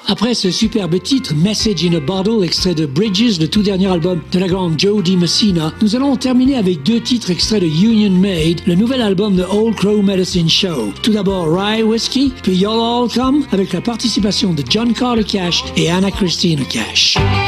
Après ce superbe titre, Message in a Bottle, extrait de Bridges, le tout dernier album de la grande Jo Dee Messina, nous allons terminer avec deux titres extraits de Union Made, le nouvel album de Old Crow Medicine Show. Tout d'abord Rye Whiskey, puis You'll All Come, avec la participation de John Carter Cash et Anna Christina Cash.